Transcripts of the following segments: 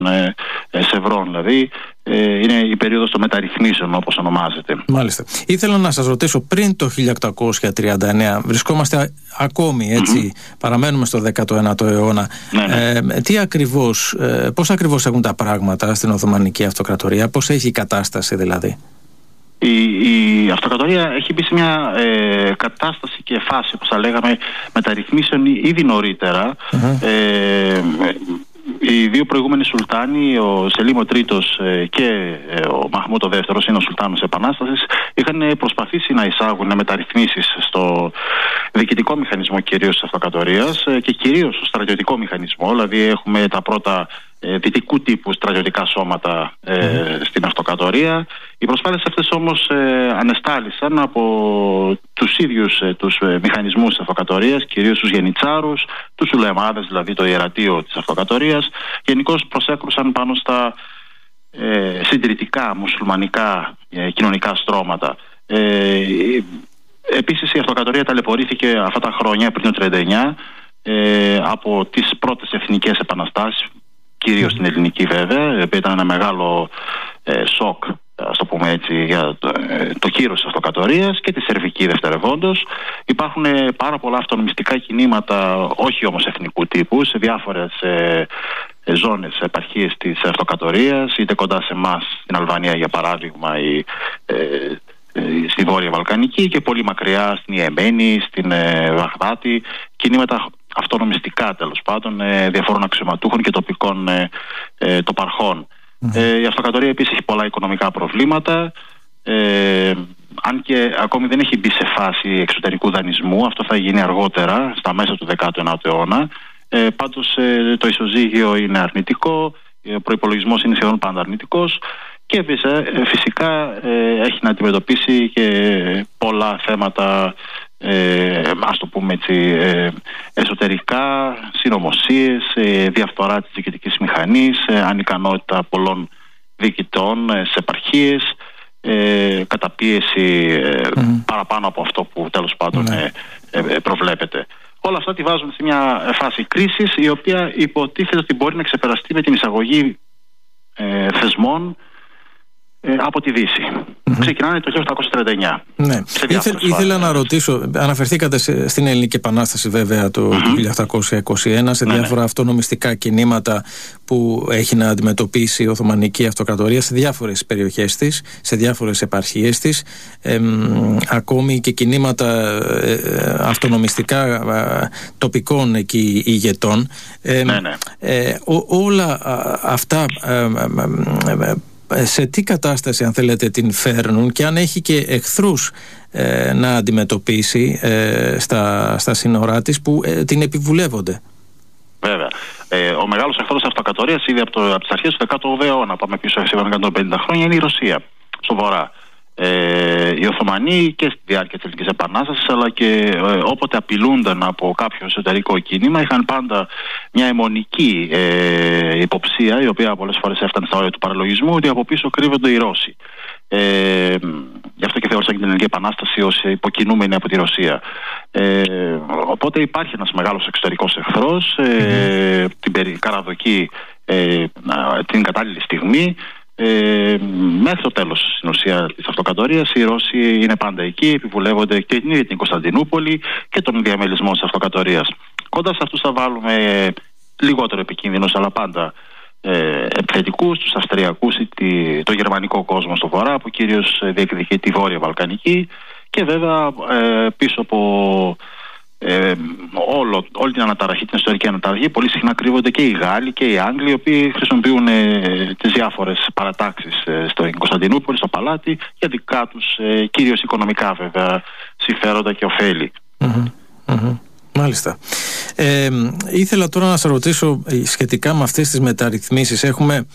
ευρών δηλαδή. Είναι η περίοδος των μεταρρυθμίσεων, όπως ονομάζεται. Μάλιστα. Ήθελα να σας ρωτήσω, πριν το 1839 βρισκόμαστε ακόμη έτσι, παραμένουμε στο 19ο αιώνα. Πώς ακριβώς έχουν τα πράγματα στην Οθωμανική Αυτοκρατορία, πώς έχει η κατάσταση δηλαδή? Η Αυτοκρατορία έχει μπει σε μια κατάσταση και φάση, όπως θα λέγαμε, μεταρρυθμίσεων ήδη νωρίτερα. Οι δύο προηγούμενοι Σουλτάνοι, ο Σελίμ ο Τρίτος και ο Μαχμούτ ο Δεύτερος, είναι ο Σουλτάνος Επανάστασης, είχαν προσπαθήσει να εισάγουν μεταρρυθμίσεις στο διοικητικό μηχανισμό κυρίως της Αυτοκρατορίας και κυρίως στο στρατιωτικό μηχανισμό. Δηλαδή έχουμε τα πρώτα δυτικού τύπου στρατιωτικά σώματα στην Αυτοκρατορία. Οι προσπάθειες αυτές όμως ανεστάλησαν από τους ίδιους τους μηχανισμούς της Αυτοκρατορίας, κυρίως τους γενιτσάρους, τους Σουλεμάδες, δηλαδή το ιερατείο της Αυτοκρατορίας. Γενικώς προσέκρουσαν πάνω στα συντηρητικά, μουσουλμανικά κοινωνικά στρώματα. Επίσης η Αυτοκρατορία ταλαιπωρήθηκε αυτά τα χρόνια πριν το 1939 από τις πρώτες εθνικές επαναστάσεις, κυρίως στην ελληνική βέβαια, που ήταν ένα μεγάλο σοκ, ας το πούμε έτσι, για το κύρος της Αυτοκρατορίας, και τη Σερβική δευτερευόντως. Υπάρχουν πάρα πολλά αυτονομιστικά κινήματα, όχι όμως εθνικού τύπου, σε διάφορες ζώνες, επαρχίες της Αυτοκρατορίας, είτε κοντά σε εμάς, στην Αλβανία για παράδειγμα, ή στη Βόρεια Βαλκανική, και πολύ μακριά στην Ιεμένη, στην Βαγδάτη, κινήματα αυτονομιστικά τέλος πάντων διαφόρων αξιωματούχων και τοπικών τοπαρχών. Η Αυτοκρατορία επίσης έχει πολλά οικονομικά προβλήματα, αν και ακόμη δεν έχει μπει σε φάση εξωτερικού δανεισμού. Αυτό θα γίνει αργότερα, στα μέσα του 19ου αιώνα. Πάντως το ισοζύγιο είναι αρνητικό, ο προϋπολογισμός είναι σχεδόν πάντα αρνητικός, και φυσικά έχει να αντιμετωπίσει και πολλά θέματα, ας το πούμε έτσι, εσωτερικά, συνωμοσίες, διαφθορά της διοικητικής μηχανής, ανικανότητα πολλών διοικητών σε επαρχίες, καταπίεση παραπάνω από αυτό που τέλος πάντων προβλέπεται. Όλα αυτά τη βάζουν σε μια φάση κρίσης, η οποία υποτίθεται ότι μπορεί να ξεπεραστεί με την εισαγωγή θεσμών από τη Δύση. Ξεκινάνε το 1839. Ναι. Ήθελα να ρωτήσω, αναφερθήκατε στην Ελληνική Επανάσταση βέβαια το 1821, σε διάφορα αυτονομιστικά κινήματα που έχει να αντιμετωπίσει η Οθωμανική Αυτοκρατορία σε διάφορες περιοχές της, σε διάφορες επαρχίες της, ακόμη και κινήματα αυτονομιστικά τοπικών εκεί ηγετών. Όλα αυτά σε τι κατάσταση, αν θέλετε, την φέρνουν, και αν έχει και εχθρούς να αντιμετωπίσει στα σύνορά της που την επιβουλεύονται? Βέβαια. Ο μεγάλος εχθρός της Αυτοκρατορίας ήδη από τις αρχές του 18ου αιώνα, πάμε πίσω σε 150 χρόνια, είναι η Ρωσία στο βορρά. Οι Οθωμανοί και στη διάρκεια της Ελληνικής Επανάστασης, αλλά και όποτε απειλούνταν από κάποιο εσωτερικό κίνημα, είχαν πάντα μια αιμονική υποψία, η οποία πολλές φορές έφτανε στα όρια του παραλογισμού, ότι από πίσω κρύβονται οι Ρώσοι. Γι' αυτό και θεώρησαν και την Ελληνική Επανάσταση ως υποκινούμενη από τη Ρωσία. Οπότε υπάρχει ένας μεγάλος εξωτερικός εχθρός, την καραδοκεί την κατάλληλη στιγμή. Μέχρι το τέλος στην ουσία της Αυτοκρατορίας οι Ρώσοι είναι πάντα εκεί, επιβουλεύονται και την ίδια την Κωνσταντινούπολη και τον διαμελισμό της Αυτοκρατορίας. Κοντά σε αυτούς θα βάλουμε λιγότερο επικίνδυνους, αλλά πάντα επιθετικούς, τους Αυστριακούς ή το γερμανικό κόσμο στο βορρά, που κυρίως διεκδικεί τη Βόρεια Βαλκανική, και βέβαια πίσω από όλη την αναταραχή, την ιστορική αναταραχή, πολύ συχνά κρύβονται και οι Γάλλοι και οι Άγγλοι, οι οποίοι χρησιμοποιούν τις διάφορες παρατάξεις στην Κωνσταντινούπολη, στο παλάτι, για δικά τους κυρίως οικονομικά βέβαια συμφέροντα και ωφέλη. Μάλιστα. Ήθελα τώρα να σας ρωτήσω σχετικά με αυτές τις μεταρρυθμίσεις. Έχουμε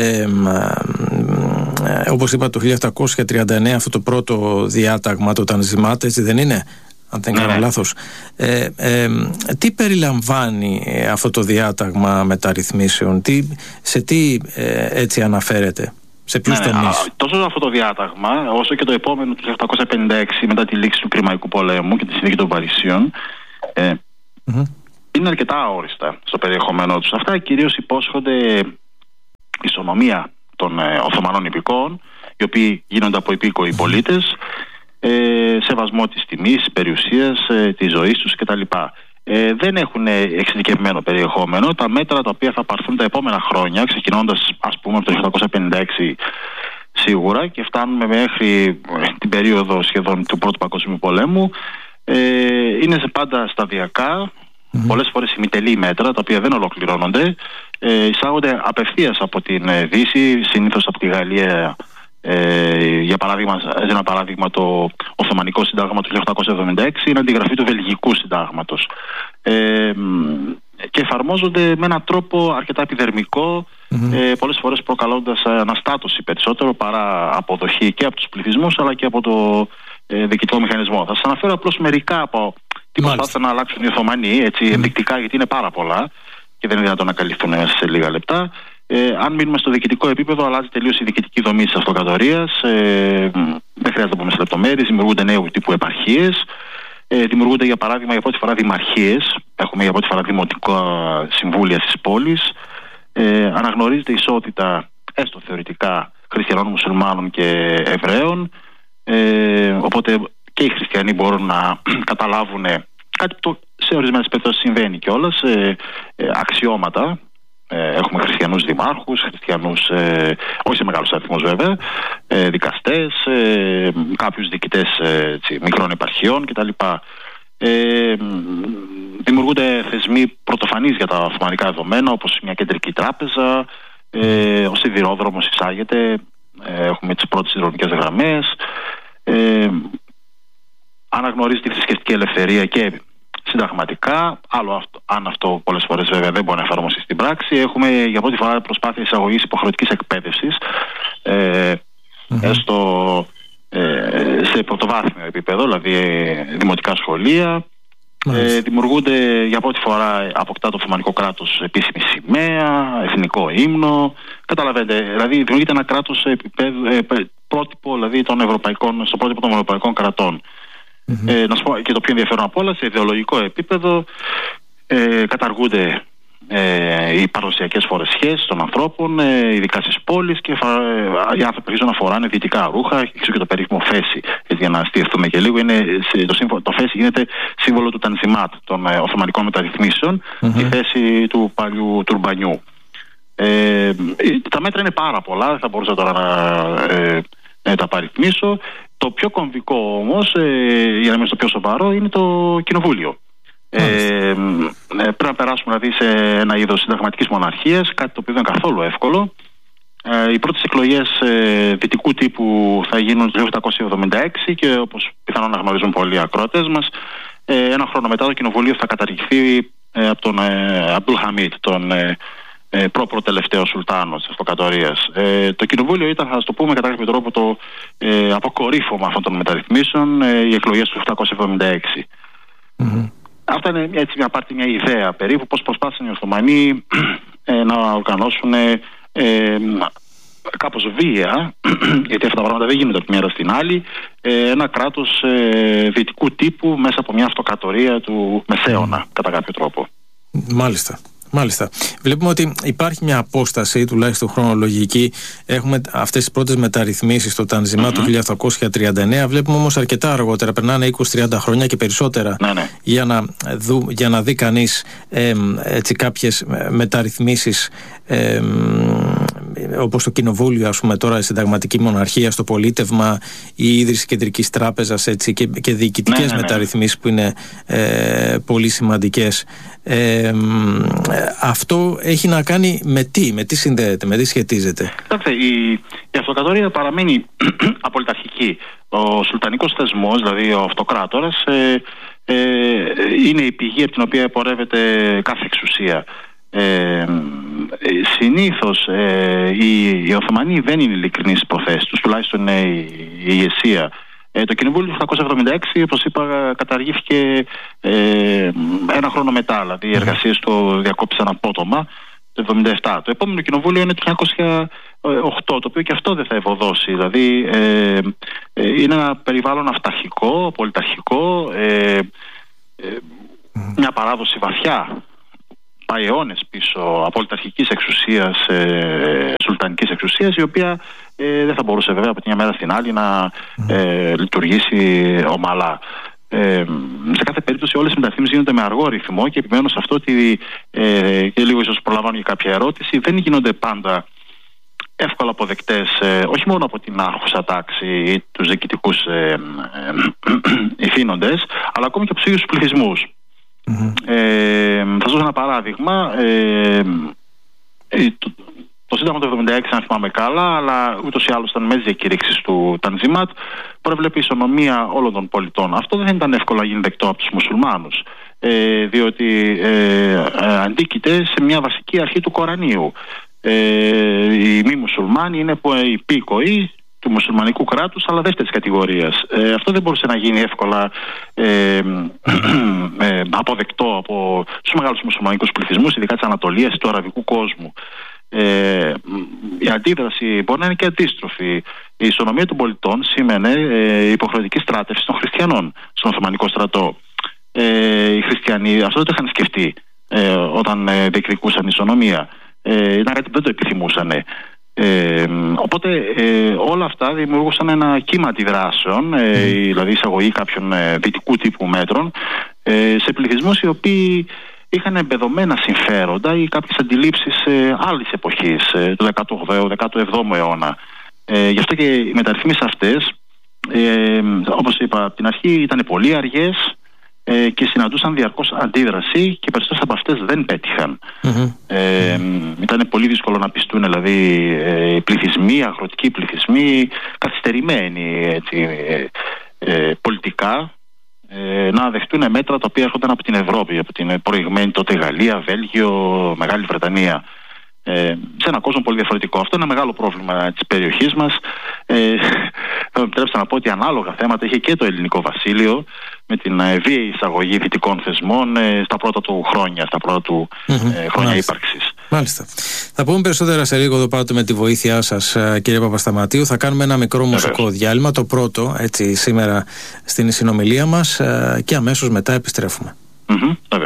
όπως είπα το 1839 αυτό το πρώτο διάταγμα, το Τανζιμάτ, έτσι δεν είναι, αν δεν κάνω λάθος? Τι περιλαμβάνει αυτό το διάταγμα μεταρρυθμίσεων, σε τι έτσι αναφέρεται, σε ποιους τομείς? Τόσο αυτό το διάταγμα, όσο και το επόμενο του 1856, μετά τη λήξη του Κρημαϊκού πολέμου και τη συνθήκη των Παρισίων, είναι αρκετά αόριστα στο περιεχομένο τους. Αυτά κυρίως υπόσχονται ισονομία των Οθωμανών υπηκόων, οι οποίοι γίνονται από υπήκοοι πολίτες, σεβασμό της τιμής, της περιουσίας, της ζωής τους κτλ. Δεν έχουν εξειδικευμένο περιεχόμενο. Τα μέτρα τα οποία θα πάρθουν τα επόμενα χρόνια, ξεκινώντας ας πούμε από το 1856 σίγουρα και φτάνουμε μέχρι την περίοδο σχεδόν του Πρώτου Παγκοσμίου Πολέμου, είναι πάντα σταδιακά, πολλές φορές ημιτελή μέτρα τα οποία δεν ολοκληρώνονται, εισάγονται απευθείας από την Δύση, συνήθως από τη Γαλλία. Για παράδειγμα, ένα παράδειγμα, το Οθωμανικό Σύνταγμα του 1876 είναι αντιγραφή του Βελγικού Συντάγματος, και εφαρμόζονται με έναν τρόπο αρκετά επιδερμικό, πολλές φορές προκαλώντας αναστάτωση περισσότερο παρά αποδοχή και από τους πληθυσμούς αλλά και από το διοικητικό μηχανισμό. Θα σας αναφέρω απλώς μερικά από τι προσπάθησαν να αλλάξουν οι Οθωμανοί, έτσι ενδεικτικά, γιατί είναι πάρα πολλά και δεν είναι δυνατόν να καλυφθούν μέσα σε λίγα λεπτά. Αν μείνουμε στο διοικητικό επίπεδο, αλλάζει τελείως η διοικητική δομή της αυτοκρατορίας. Δεν χρειάζεται να πούμε σε λεπτομέρειες. Δημιουργούνται νέου τύπου επαρχίες. Δημιουργούνται, για παράδειγμα, για πρώτη φορά δημαρχίες. Έχουμε για πρώτη φορά δημοτικά συμβούλια στις πόλεις. Αναγνωρίζεται ισότητα, έστω θεωρητικά, χριστιανών, μουσουλμάνων και Εβραίων. Οπότε και οι χριστιανοί μπορούν να καταλάβουν κάτι που σε ορισμένες περιπτώσεις συμβαίνει κιόλας, αξιώματα. Έχουμε χριστιανούς δημάρχους, χριστιανούς, όχι σε μεγάλους αριθμούς βέβαια, δικαστές, κάποιους διοικητές μικρών επαρχιών κτλ. Δημιουργούνται θεσμοί πρωτοφανείς για τα οθωμανικά δεδομένα, όπως μια κεντρική τράπεζα, ο σιδηρόδρομος εισάγεται, έχουμε τις πρώτες σιδηροδρομικές γραμμές, αναγνωρίζεται η θρησκευτική ελευθερία και συνταγματικά, αν αυτό πολλές φορές βέβαια δεν μπορεί να εφαρμοστεί στην πράξη. Έχουμε για πρώτη φορά προσπάθεια εισαγωγής υποχρεωτικής εκπαίδευσης, σε πρωτοβάθμιο επίπεδο, δηλαδή δημοτικά σχολεία. Δημιουργούνται για πρώτη φορά, αποκτά το Οθωμανικό κράτος επίσημη σημαία, εθνικό ύμνο. Καταλαβαίνετε, δηλαδή δημιουργείται ένα κράτος πρότυπο, δηλαδή στο πρότυπο των ευρωπαϊκών κρατών. Να σου πω και το πιο ενδιαφέρον απ' όλα, σε ιδεολογικό επίπεδο καταργούνται οι παραδοσιακές φορεσιές των ανθρώπων, ειδικά στις πόλεις, και οι άνθρωποι αρχίζουν να φοράνε δυτικά ρούχα, εξού και το περίφημο φέση. Για να αστιευτούμε και λίγο, το φέση γίνεται σύμβολο του Τανζιμάτ, των Οθωμανικών μεταρρυθμίσεων, η θέση του παλιού τουρμπανιού. Τα μέτρα είναι πάρα πολλά, δεν θα μπορούσα τώρα να τα παριθμίσω. Το πιο κομβικό όμως, για να είμαι στο πιο σοβαρό, είναι το κοινοβούλιο. Πρέπει να περάσουμε δηλαδή σε ένα είδος συνταγματικής μοναρχίας, κάτι το οποίο δεν είναι καθόλου εύκολο. Οι πρώτες εκλογές δυτικού τύπου θα γίνουν το 1876 και, όπως πιθανόν να γνωρίζουν πολλοί ακροατές μας, ένα χρόνο μετά το κοινοβούλιο θα καταργηθεί από τον Αμπτούλ Χαμίτ, τον προπροτελευταίο σουλτάνο της αυτοκρατορίας. Το κοινοβούλιο ήταν, θα το πούμε κατά κάποιο τρόπο, το αποκορύφωμα αυτών των μεταρρυθμίσεων, οι εκλογές του 1876. Αυτά είναι έτσι μια ιδέα περίπου πώς προσπάθησαν οι Οθωμανοί να οργανώσουν κάπως βία, γιατί αυτά τα πράγματα δεν γίνονται από τη μέρα στην άλλη, ένα κράτος δυτικού τύπου μέσα από μια αυτοκρατορία του Μεσαίωνα, κατά κάποιο τρόπο. Μάλιστα. Βλέπουμε ότι υπάρχει μια απόσταση, τουλάχιστον χρονολογική. Έχουμε αυτές τις πρώτες μεταρρυθμίσεις στο Τανζιμά του 1839. Βλέπουμε όμως αρκετά αργότερα, περνάνε 20-30 χρόνια και περισσότερα, για να δει κανείς κάποιες μεταρρυθμίσεις, όπως το κοινοβούλιο, ας πούμε, τώρα η συνταγματική μοναρχία, στο πολίτευμα, η ίδρυση κεντρικής τράπεζας, έτσι, και διοικητικές μεταρρυθμίσεις που είναι πολύ σημαντικές. Αυτό έχει να κάνει με τι συνδέεται, με τι σχετίζεται? Η αυτοκρατορία παραμένει απολυταρχική. Ο σουλτανικός θεσμός, δηλαδή ο αυτοκράτορας, είναι η πηγή από την οποία επορεύεται κάθε εξουσία. Συνήθως οι Οθωμανοί δεν είναι ειλικρινείς στις προθέσεις τους, τουλάχιστον η ηγεσία. Το κοινοβούλιο του 1876, όπως είπα, καταργήθηκε ένα χρόνο μετά, δηλαδή οι εργασίες του διακόψαν απότομα το 1977. Το επόμενο κοινοβούλιο είναι το 1908, το οποίο και αυτό δεν θα ευωδώσει. Δηλαδή είναι ένα περιβάλλον αυταρχικό, πολιταρχικό, μια παράδοση βαθιά, πάει αιώνες πίσω, απολυταρχικής εξουσίας Βρετανικής εξουσίας, η οποία δεν θα μπορούσε βέβαια από τη μια μέρα στην άλλη να λειτουργήσει ομαλά. Σε κάθε περίπτωση όλες οι μεταρρυθμίσεις γίνονται με αργό ρυθμό και επιμένω σε αυτό ότι, και λίγο ίσως προλαμβάνω για κάποια ερώτηση, δεν γίνονται πάντα εύκολα αποδεκτές, όχι μόνο από την άρχουσα τάξη ή τους διοικητικούς ηθήνοντες, αλλά ακόμη και από τους ίδιους τους πληθυσμούς. Θα σας δώσω ένα παράδειγμα. Το Σύνταγμα του 1976, αν θυμάμαι καλά, αλλά ούτως ή άλλως ήταν μέσα διακήρυξης του Τανζιμάτ, προέβλεπε ισονομία όλων των πολιτών. Αυτό δεν ήταν εύκολο να γίνει δεκτό από τους μουσουλμάνους, διότι αντίκειται σε μια βασική αρχή του Κορανίου. Οι μη μουσουλμάνοι είναι υπήκοοι του μουσουλμανικού κράτους, αλλά δεύτερης κατηγορίας. Αυτό δεν μπορούσε να γίνει εύκολα αποδεκτό από τους μεγάλους μουσουλμανικούς πληθυσμούς, ειδικά της Ανατολίας ή του αραβικού κόσμου. Η αντίδραση μπορεί να είναι και αντίστροφη. Η ισονομία των πολιτών σήμαινε υποχρεωτική στράτευση των χριστιανών στον Οθωμανικό στρατό. Οι χριστιανοί αυτό δεν το είχαν σκεφτεί όταν διεκδικούσαν ισονομία. Ήταν κάτι που δεν το επιθυμούσαν. Οπότε όλα αυτά δημιουργούσαν ένα κύμα αντιδράσεων, δηλαδή εισαγωγή κάποιων δυτικού τύπου μέτρων σε πληθυσμούς οι οποίοι είχαν εμπεδομένα συμφέροντα ή κάποιες αντιλήψεις άλλης εποχής, του 18ου-17ου αιώνα. Γι' αυτό και οι μεταρρυθμίσεις αυτές, όπως είπα από την αρχή, ήταν πολύ αργές και συναντούσαν διαρκώς αντίδραση και περισσότερες από αυτές δεν πέτυχαν. Ήταν πολύ δύσκολο να πιστούν δηλαδή οι πληθυσμοί, αγροτικοί πληθυσμοί, καθυστερημένοι έτσι, πολιτικά, να δεχτούν μέτρα τα οποία έρχονταν από την Ευρώπη, από την προηγμένη τότε Γαλλία, Βέλγιο, Μεγάλη Βρετανία, σε έναν κόσμο πολύ διαφορετικό. Αυτό είναι ένα μεγάλο πρόβλημα της περιοχής μας. Θα με επιτρέψετε να πω ότι ανάλογα θέματα είχε και το ελληνικό βασίλειο, με την βίαιη εισαγωγή δυτικών θεσμών στα πρώτα του χρόνια, χρόνια ύπαρξης. Μάλιστα. Θα πούμε περισσότερα σε λίγο εδώ πάντοτε με τη βοήθειά σας, κύριε Παπασταματίου. Θα κάνουμε ένα μικρό μουσικό διάλειμμα, το πρώτο έτσι σήμερα στην συνομιλία μας, και αμέσως μετά επιστρέφουμε.